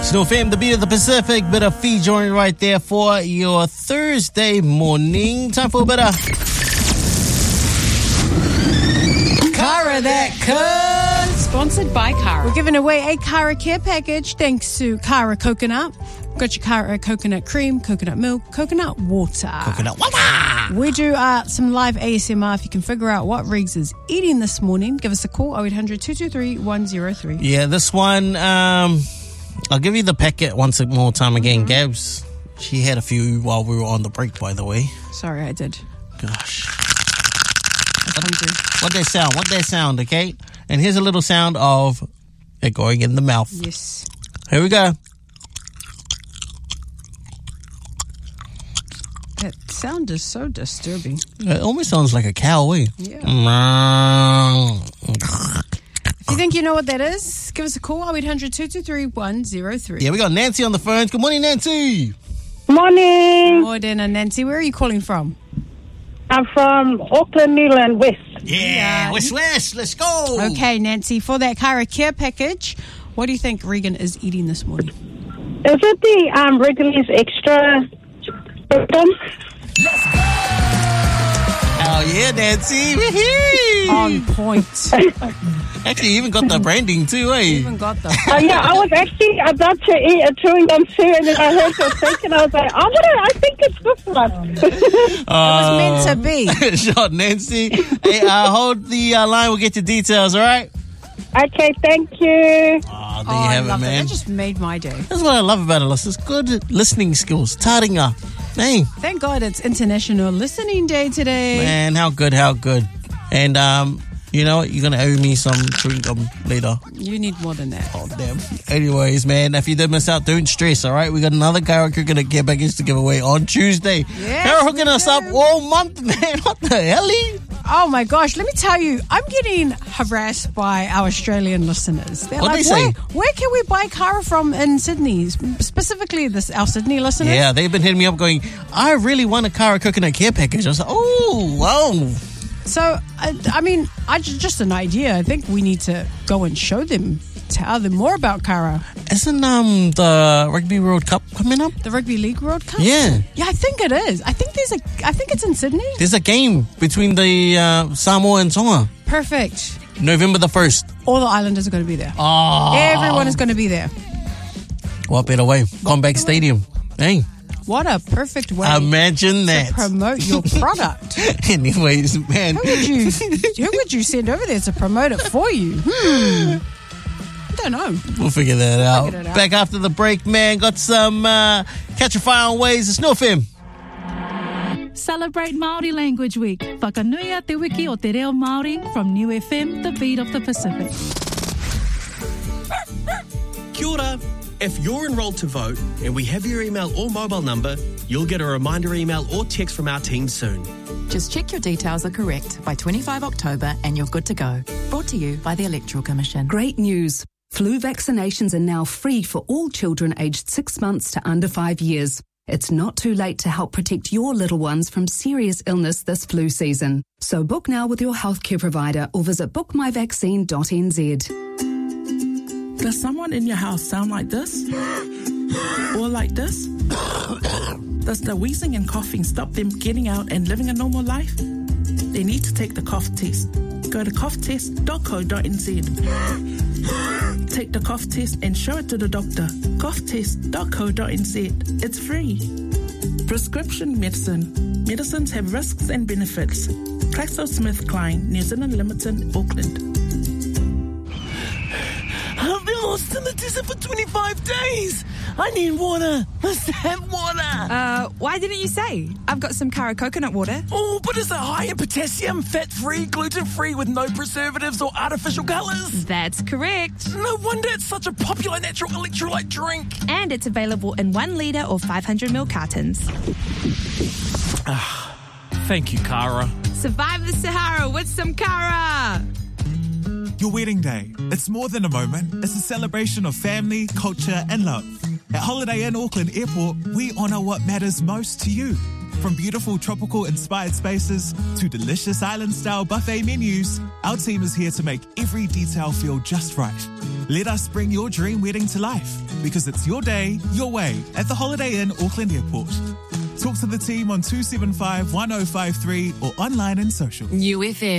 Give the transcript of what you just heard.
Snow Fam, the beat of the Pacific. Bit of Fee joining right there for your Thursday morning. Time for a bit of Kara That Could. Sponsored by Kara. We're giving away a Kara care package thanks to Kara Coconut. Got your Kara coconut cream, coconut milk, coconut water. Coconut water. We do some live ASMR. If you can figure out what Riggs is eating this morning, give us a call, 0800 223 103. Yeah, this one, I'll give you the packet once more time again. Gabs, she had a few while we were on the break, by the way. Sorry, I did. Gosh. I'm hungry. What that sound, okay? And here's a little sound of it going in the mouth. Yes. Here we go. That sound is so disturbing. It almost sounds like a cow, eh? Yeah. If you think you know what that is, give us a call, 0800 223 103. Yeah, we got Nancy on the phone. Good morning, Nancy. Morning. Morning, Nancy. Where are you calling from? I'm from Auckland, New Zealand, West. Yeah, West, let's go. Okay, Nancy, for that Kara care package, what do you think Regan is eating this morning? Is it the Wrigley's Extra? Oh, yeah, Nancy. Woo-hoo. On point. Actually, you even got the branding too, eh? Even got the... Yeah, I was actually about to eat a chewing gum too, and then I heard your steak, and I was like, I think it's this one. It was meant to be. Sure, Nancy. Hey, hold the line. We'll get your details, all right? Okay, thank you. Oh, there you have it, man. That just made my day. That's what I love about it. It's good listening skills. Taringa. Hey. Thank God it's International Listening Day today. Man, how good. And, you know what? You're going to owe me some chewing gum later. You need more than that. Oh, damn. Anyways, man, if you did miss out, don't stress, all right? We got another Kara Coconut care package to give away on Tuesday. Yes, Kara hooking us up all month, man. What the hell? Oh, my gosh. Let me tell you, I'm getting harassed by our Australian listeners. They're What like, they say? Where can we buy Kara from in Sydney? Specifically, our Sydney listeners. Yeah, they've been hitting me up going, I really want a Kara Coconut care package. I was like, oh, wow. So, I mean, just an idea. I think we need to go and show them, tell them more about Kara. Isn't the Rugby World Cup coming up? The Rugby League World Cup? Yeah. Yeah, I think it is. I think it's in Sydney. There's a game between the Samoa and Tonga. Perfect. November the 1st. All the islanders are going to be there. Oh. Everyone is going to be there. What better way? Combank Stadium. Hey. What a perfect way. Imagine that. To promote your product. Anyways, man. Who would you send over there to promote it for you? I don't know. We'll figure that out. Back after the break, man. Got some Catch a Fire on Ways. It's Snow Fam. Celebrate Māori Language Week. Whakanuia te wiki o te reo Māori from New FM, the beat of the Pacific. Kia ora. If you're enrolled to vote and we have your email or mobile number, you'll get a reminder email or text from our team soon. Just check your details are correct by 25 October and you're good to go. Brought to you by the Electoral Commission. Great news. Flu vaccinations are now free for all children aged 6 months to under 5 years. It's not too late to help protect your little ones from serious illness this flu season. So book now with your healthcare provider or visit bookmyvaccine.nz. Does someone in your house sound like this? Or like this? Does the wheezing and coughing stop them getting out and living a normal life? They need to take the cough test. Go to coughtest.co.nz. Take the cough test and show it to the doctor. coughtest.co.nz. It's free. Prescription medicine. Medicines have risks and benefits. GlaxoSmithKline, New Zealand Limited, Auckland. I've been lost in the desert for 25 days. I need water. Let's have water. Why didn't you say? I've got some Kara coconut water. Oh, but is it high in potassium, fat-free, gluten-free with no preservatives or artificial colours? That's correct. No wonder it's such a popular natural electrolyte drink. And it's available in 1 litre or 500ml cartons. Thank you, Kara. Survive the Sahara with some Kara. Your wedding day. It's more than a moment. It's a celebration of family, culture and love. At Holiday Inn Auckland Airport, we honour what matters most to you. From beautiful tropical-inspired spaces to delicious island-style buffet menus, our team is here to make every detail feel just right. Let us bring your dream wedding to life, because it's your day, your way at the Holiday Inn Auckland Airport. Talk to the team on 275 1053 or online and social. New FM.